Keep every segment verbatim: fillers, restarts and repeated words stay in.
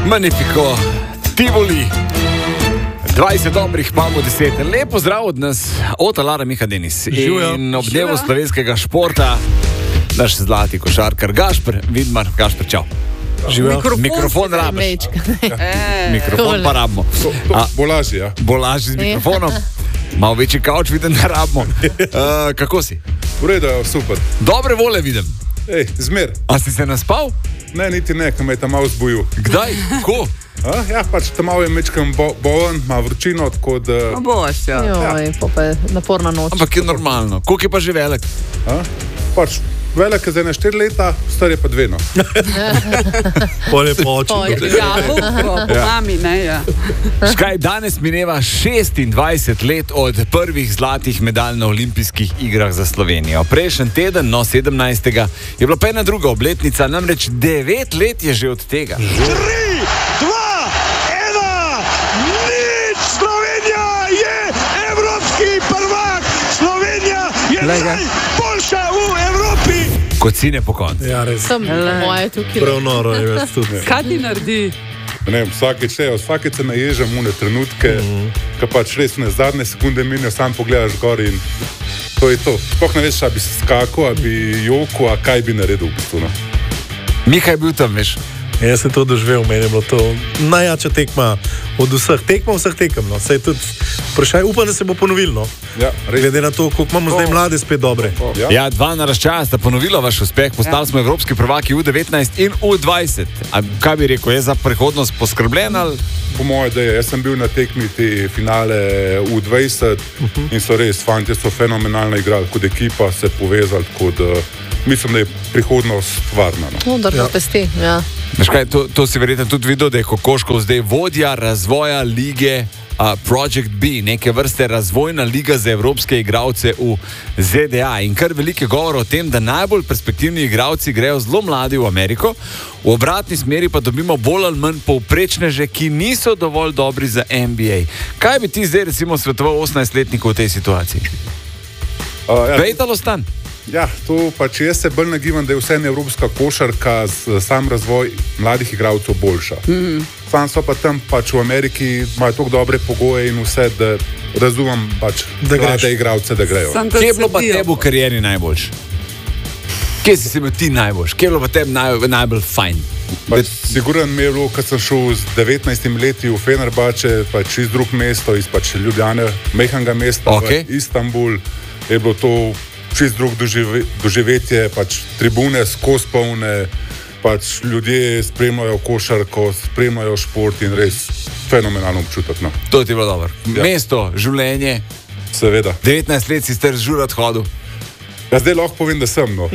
Magnifico, Tivoli. dvajset dobrih, imamo deset. Lepo zdrav od nas, od Alara Miha Denis. In ob dnevu slovenskega športa, naš zlati košarkar Gašper Vidmar. Gašper, čau. Mikrofon, Mikrofon rabiš. Mikrofon pa rabimo. Bo lažje, ja. Bo lažje z mikrofonom. Malo večji kavč vidim, da rabimo. Uh, kako si? V redu, super. Dobre vole vidim. Ej, zmer. A si se naspal? Ne, niti ne, kam je tam malo zbojil. Kdaj? Ko? A, ja, pač tam malo je mečkam bo, bolen, ima vročino, tako da... No boš, ja. Joj, pa pa je naporna noč. Ampak je normalno. Koliko je pa že velik? A? Pač velik je zdaj na štiri leta, star je pa dve, no. Pol je po oči. Ja, po mami, ne, ja. Škaj, danes mineva šestindvajset let od prvih zlatih medalj na olimpijskih igrah za Slovenijo. Prejšnji teden, no sedemnajstega, je bila pa ena druga obletnica, namreč devet let je že od tega. tri, dva, ena, nič! Slovenija je evropski prvak! Slovenija je najboljša v Evropi! Kot sine po koncu. Ja, res. Sem moje tukaj. Prav noro je ves tudi. Kaj ti naredi? Ne, vsakeč se, vsakeč se naježem v ne trenutke, mm. ko pač res ne zadnje sekunde minijo, sam pogledaš gor in to je to. Sploh ne veš, a bi se skakal, a bi jokal, a kaj bi naredil v bistvu, no. Miha je bil tam, veš. Jaz sem to doživel, meni je bilo to najjača tekma od vseh tekma, vseh tekem, no. Sej tudi vprašaj, upam, da se bo ponovilo, no. Ja, res. Glede na to, koliko imamo zdaj mlade spet dobre. Ja. Ja, dva naraščaja sta ponovila vaš uspeh, postali smo evropski prvaki U devetnajst in U dvajset. A kaj bi rekel, je za prihodnost poskrbljen ali? Po moje, da je. Jaz sem bil na tekmi te finale U dvajset uh-huh. in so res, fantje so fenomenalno igrali, kot ekipa se povezali, kot mislim, da je prihodnost varna, no. No, držo ja. Pesti, ja. Veš kaj, to, to si verjetno tudi videl, da je Kokoškov zdaj vodja razvoja lige uh, Project B, neke vrste razvojna liga za evropske igralce v Z D A. In kar velike govor o tem, da najbolj perspektivni igralci grejo zelo mladi v Ameriko, v obratni smeri pa dobimo bolj ali manj povprečneže, ki niso dovolj dobri za N B A. Kaj bi ti zdaj recimo svetoval osemnajstletniku v tej situaciji? Uh, ja. Pejtalo stan? Ja, to pač jaz se bolj nagibam, da je vse evropska košarka, sam razvoj mladih igralcev boljša. Mm. Sam so pa tam pač v Ameriki, imajo toliko dobre pogoje in vse, da razumem pač da mlade igralce, da grejo. Kje je bilo pa tebi v karieri najboljš? Kje si se bil ti najboljš? Kje je bilo pa tebi naj, najbolj fajn? Pač, siguran mi je bilo, kad sem šel z devetnajstimi leti v Fenerbahče, pač iz drug mesto, iz pač Ljubljane, mehanga mesta, okay. Istanbul, je bilo to čist drug dožive, doživetje, pač tribune skozi polne, pač ljudje spremljajo košarko, spremljajo šport in res fenomenalno občutek, no. To ti je bilo dobro. Ja. Mesto, življenje. Seveda. devetnajst let si ste žurat hodil. Ja, zdaj lahko povem, da sem, no.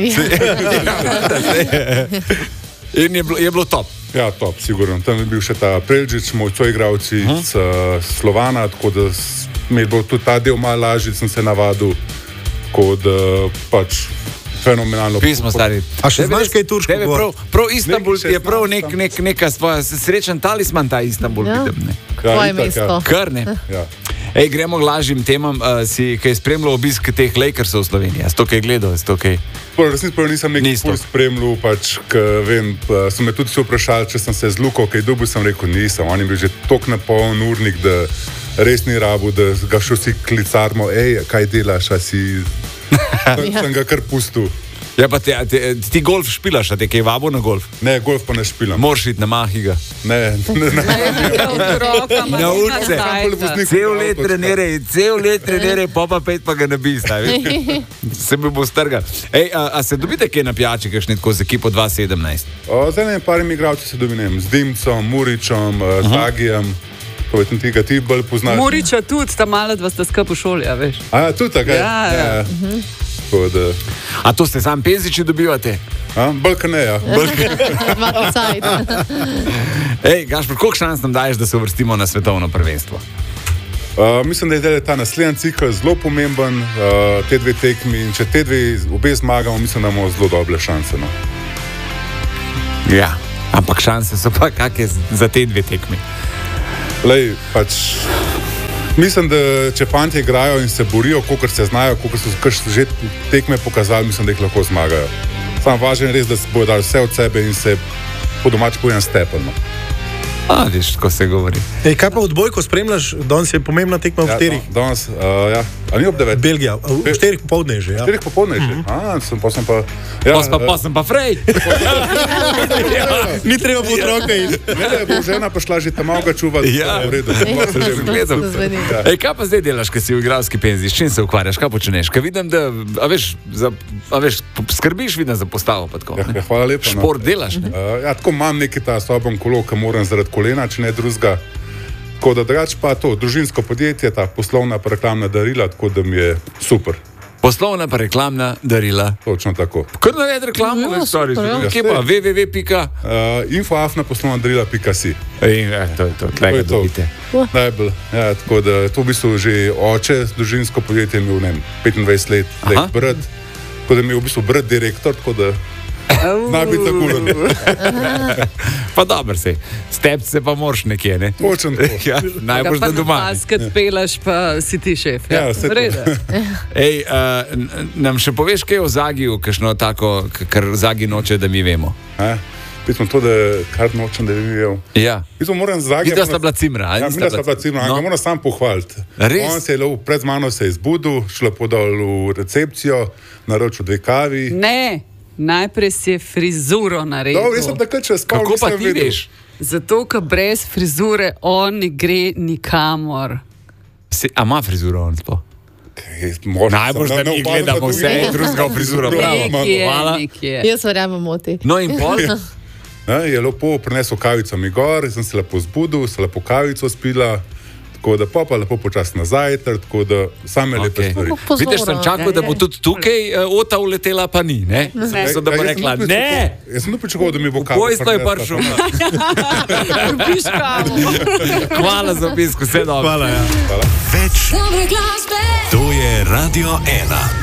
In je bilo, je bilo top. Ja, top, sigurno. Tam je bil še ta Prelžič, moj soigralci uh-huh. z Slovana, tako da mi je bilo tudi ta del malo lažji, sem se navadil. Kot uh, pač fenomenalno. Pismo, stari. A še znaš kaj turško govor? Prav, prav Istanbul je prav nek, nek, neka svoja srečen talisman, ta Istanbul. Ja. Vidim, ne. Tvoje ja, mesto. Ja. Kar ne. Ja. Ej, gremo k lažjim temam, uh, si kaj spremljal obisk teh Lakersov v Sloveniji? Jaz to kaj gledal, jaz to kaj... Resnic prav nisem nekaj pol spremljal, pač, k, vem, pa, so me tudi se vprašali, če sem se z Luko kaj dobil, sem rekel nisem. On je bil že tok na poln urnik, da res ni rabu, da ga še vsi klicarmo, ej, kaj delaš, a si... Sem, sem ga kar pustil. Ja, pa te, te, ti golf špilaš, a te kaj vabo na golf? Ne, golf pa ne špilam. Moraš iti na Mahiga. Ne, ne, ne. Na ulice. Cel let treniraj, cel let treniraj, pa pa pet pa ga ne bi, stavi. Se mi bo strgal. Ej, a, a se dobite kaj na pijači, kakšni tako z ekipo dva sedemnajst? Zdaj ne, parim igralci se dobi, ne vem, z Dimcom, Muričom, uh-huh. z Agijem. Povedem ti, ga ti bolj poznaš. Muriča tudi, ta mala dva sta skup v šoli, a veš. A, tudi tako? Ja, ja. ja. Uh-huh. Pod, uh... A to ste sam penziči dobivate? A, bolj ka ne, ja. Ej, Gašper, koliko šans nam daješ, da se uvrstimo na svetovno prvenstvo? Uh, mislim, da je ta naslednji cikl zelo pomemben, uh, te dve tekmi, in če te dve obe zmagamo, mislim, da imamo zelo dobre šanse, no. Ja, ampak šanse so pa kakšne za te dve tekmi? Lej, pač, mislim, da če fantje igrajo in se borijo, kolikor se znajo, kolikor so kar že tekme pokazali, mislim, da jih lahko zmagajo. Sam važen je res, da se bodo dali vse od sebe in se po domač pojem stepelno. A, viš, tako se govori. Ej, kaj pa odbojko spremljaš? Danes je pomembna tekma v Ja, štirih. da- danes, uh, ja. A ni ob devetih? Belgija, v štirih popoldne že. Ja. Štirih popoldne že. A, sem pa sem pa... Ja, Pa sem pa, eh, pa sem pa frej. Ni treba po otroke iti. Ne, ne, bo žena pa šla že tam malo ga čuvati. Ja. v redu. Se že gledam. To zveni. Ej, kaj pa zdaj delaš, ko si v igralski penziji? S čim se ukvarjaš, kaj počneš? Kaj vidim, da a veš, za, a veš, skrbiš vidim za postavo. Pa tako, Ja, ne? ja, hvala lepa. no. Šport delaš, ne? Uh, ja, tako imam neki ta soben kolo, ki moram zaradi kolena, če ne drugega. Tako da drugače pa to, družinsko podjetje, ta poslovna pa reklamna darila, tako da mi je super. Poslovna pa reklamna darila. Točno tako. Kar navedi reklamo, Ja, ne, sorry. super, ja. Kje pa? w w w pika Uh, infoafna poslovna darila pika si. In, eh, to je to, tle To ga je to. dobite. Najbolj. Ja, tako da to v bistvu že oče, družinsko podjetje je imel ne, vem, petindvajset let, zdaj Aha. brat. Tako da mi je v bistvu brat direktor, tako da naj biti tako. Pa dobro se, stepci se pa moraš nekje, ne? Točno tako. Ja, najbolj pa da doma. ne. Paskat peleš, pa si ti šef. Ja, vse to. v redu. Ej, uh, n- nam še poveš, kaj je o Zagiju, kakšno tako, k- kar Zagi noče, da mi vemo. Eh? Vidimo to, da kar nočem, da bi videl. Ja. Vidimo, moram zagati. Videla sta bila cimra, ali Ja, nista mi sta bila bila cimra, No. no. moram sam pohvaliti. Res? On se je lov, pred mano se je zbudil, šlo je podal v recepcijo, naročil dve kavi. Ne, najprej si je frizuro naredil. No, jaz sem takrat še spal, Kako pa nisem ti vedel. veš? Zato, ker brez frizure on ne gre nikamor. Se, a ima frizuro on sploh? Kaj, možno Najbolj, sem, da ne mi opažam, gledamo da vse, drugi- drugega frizuro. Bravo, Bravo. Mano. Nekje, hvala. nekje. Jaz verjamem o ti. No in pol? Ne, je lepo prinesel kavico mi gor, sem se lepo zbudil, se lepo kavico spila, tako da pa, pa lepo počasi nazaj, tako da same okay. lepe Okej. stvari. Pozorno, Vidiš, sem čakal, da bo tudi tukaj uh, Ota uletela, pa ni. Ne? So, da bo Ja, jaz sem rekla, tudi ne, pričakoval- Jaz sem tudi pričakoval, da mi bo kavo. bojstvo je prinesla. prišel. Dobiš kavo. Hvala za obisk, vse dobro. Hvala, ja. Več. To je Radio ena.